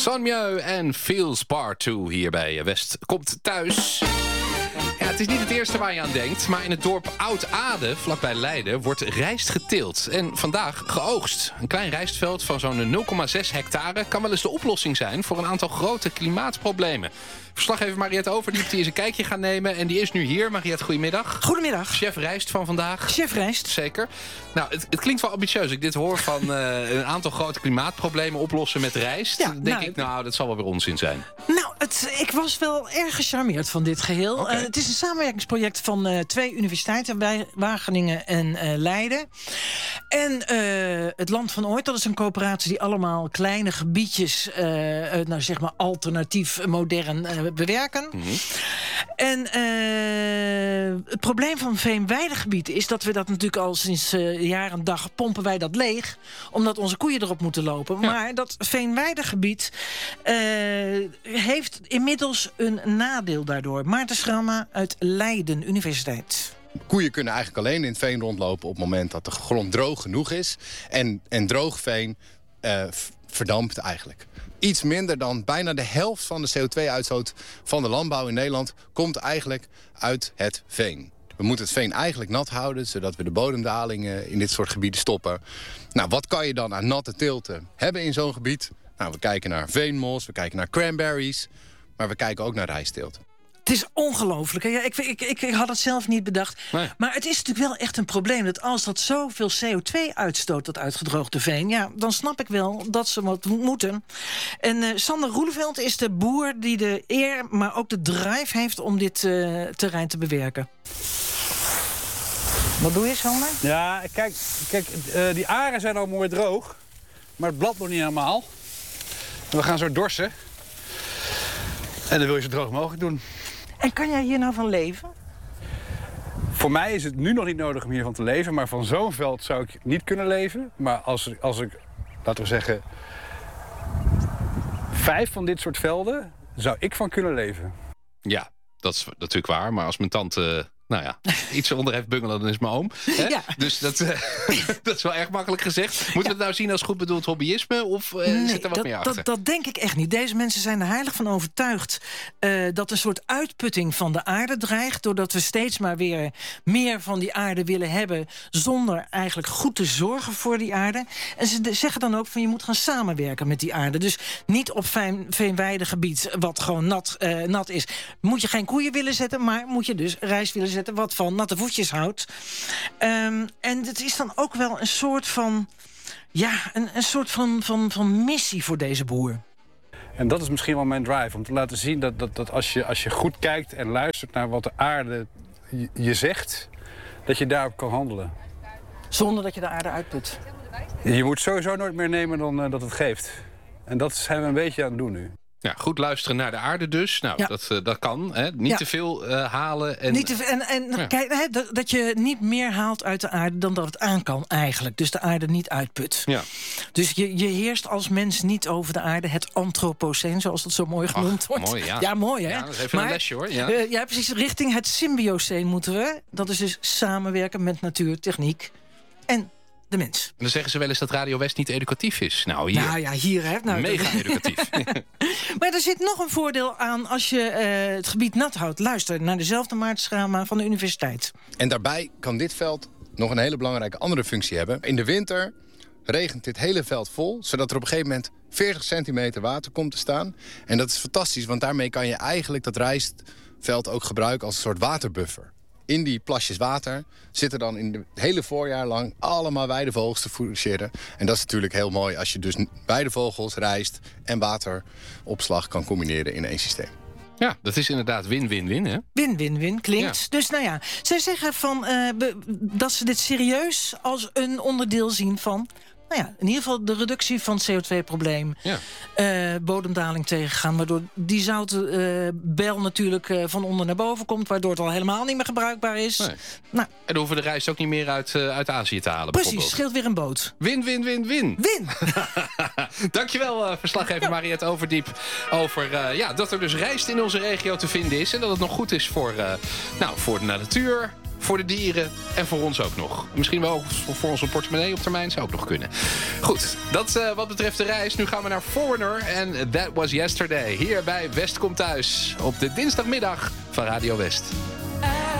Sonmieu en Feels Part 2 hier bij West komt thuis. Ja, het is niet het eerste waar je aan denkt, maar in het dorp Oud-Aarde, vlakbij Leiden, wordt rijst geteeld. En vandaag geoogst. Een klein rijstveld van zo'n 0,6 hectare kan wel eens de oplossing zijn voor een aantal grote klimaatproblemen. Verslaggever Mariette Overdiep die is een kijkje gaan nemen en die is nu hier. Mariette, goedemiddag. Goedemiddag. Chef rijst van vandaag. Chef rijst. Zeker. Nou, het klinkt wel ambitieus. Als ik dit hoor van een aantal grote klimaatproblemen oplossen met rijst. Ja, Dan denk ik, dat zal wel weer onzin zijn. Nou, ik was wel erg gecharmeerd van dit geheel. Okay. Het is een samenwerkingsproject van 2 universiteiten bij Wageningen en Leiden. En het Land van Ooit, dat is een coöperatie die allemaal kleine gebiedjes, zeg maar alternatief, modern bewerken. Mm-hmm. En het probleem van Veenweidegebied is dat we dat natuurlijk al sinds jaar en dag pompen wij dat leeg, omdat onze koeien erop moeten lopen. Ja. Maar dat Veenweidegebied heeft inmiddels een nadeel daardoor. Maarten Schramma uit Leiden Universiteit. Koeien kunnen eigenlijk alleen in het veen rondlopen op het moment dat de grond droog genoeg is. En droog veen verdampt eigenlijk. Iets minder dan bijna de helft van de CO2-uitstoot van de landbouw in Nederland komt eigenlijk uit het veen. We moeten het veen eigenlijk nat houden, zodat we de bodemdalingen in dit soort gebieden stoppen. Nou, wat kan je dan aan natte teelten hebben in zo'n gebied? Nou, we kijken naar veenmos, we kijken naar cranberries, maar we kijken ook naar rijstteelt. Het is ongelooflijk. Ja, ik had het zelf niet bedacht. Nee. Maar het is natuurlijk wel echt een probleem dat als dat zoveel CO2 uitstoot, dat uitgedroogde veen, ja, dan snap ik wel dat ze wat moeten. En Sander Roeleveld is de boer die de eer, maar ook de drive heeft om dit terrein te bewerken. Wat doe je, Sander? Ja, kijk, die aren zijn al mooi droog, maar het blad nog niet helemaal. En we gaan zo dorsen. En dan wil je zo droog mogelijk doen. En kan jij hier nou van leven? Voor mij is het nu nog niet nodig om hiervan te leven. Maar van zo'n veld zou ik niet kunnen leven. Maar als ik, laten we zeggen, 5 van dit soort velden zou ik van kunnen leven. Ja, dat is natuurlijk waar. Maar als mijn tante iets eronder heeft bungelen, dan is mijn oom. Hè? Ja. Dus dat is wel erg makkelijk gezegd. Moeten we het nou zien als goed bedoeld hobbyisme? Of zit er wat meer achter? Dat denk ik echt niet. Deze mensen zijn er heilig van overtuigd dat een soort uitputting van de aarde dreigt, doordat we steeds maar weer meer van die aarde willen hebben, zonder eigenlijk goed te zorgen voor die aarde. En ze zeggen dan ook van je moet gaan samenwerken met die aarde. Dus niet op veenweidegebied, wat gewoon nat is, moet je geen koeien willen zetten, maar moet je dus rijst willen zetten wat van natte voetjes houdt. En het is dan ook wel een soort van een soort van missie voor deze boer. En dat is misschien wel mijn drive, om te laten zien dat als je goed kijkt en luistert naar wat de aarde je zegt, dat je daarop kan handelen. Zonder dat je de aarde uitput. Je moet sowieso nooit meer nemen dan dat het geeft. En dat zijn we een beetje aan het doen nu. Ja, goed luisteren naar de aarde dus. Nou, ja. dat kan. Hè? Niet te veel halen. Kijk, dat je niet meer haalt uit de aarde dan dat het aan kan eigenlijk. Dus de aarde niet uitput. Ja. Dus je heerst als mens niet over de aarde. Het antropoceen, zoals dat zo mooi genoemd wordt. Mooi, ja. Ja, mooi hè. Ja, dat is even een lesje hoor. Ja. Precies. Richting het symbioceen moeten we. Dat is dus samenwerken met natuur, techniek en de mens. En dan zeggen ze wel eens dat Radio West niet educatief is. Nou, hier. Nou ja, hier hè. Nou, mega educatief. Maar er zit nog een voordeel aan als je het gebied nat houdt. Luister naar dezelfde Maarten Schramma van de universiteit. En daarbij kan dit veld nog een hele belangrijke andere functie hebben. In de winter regent dit hele veld vol, zodat er op een gegeven moment 40 centimeter water komt te staan. En dat is fantastisch, want daarmee kan je eigenlijk dat rijstveld ook gebruiken als een soort waterbuffer. In die plasjes water zitten dan in het hele voorjaar lang allemaal weidevogels te fourageren. En dat is natuurlijk heel mooi als je dus weidevogels, rijst en wateropslag kan combineren in één systeem. Ja, dat is inderdaad win-win-win, hè? Win-win-win klinkt. Ja. Dus zij zeggen dat ze dit serieus als een onderdeel zien van, in ieder geval de reductie van het CO2-probleem. Ja. Bodemdaling tegengaan, waardoor die zoute bel natuurlijk van onder naar boven komt, waardoor het al helemaal niet meer gebruikbaar is. Nee. Nou. En dan hoeven we de rijst ook niet meer uit Azië te halen. Precies, scheelt weer een boot. Win-win-win-win. Win! Dankjewel, verslaggever Mariette Overdiep, over dat er dus rijst in onze regio te vinden is en dat het nog goed is voor de natuur, voor de dieren en voor ons ook nog. Misschien wel voor onze portemonnee op termijn zou ook nog kunnen. Goed, dat wat betreft de reis. Nu gaan we naar Foreigner en That Was Yesterday. Hier bij West komt thuis op de dinsdagmiddag van Radio West.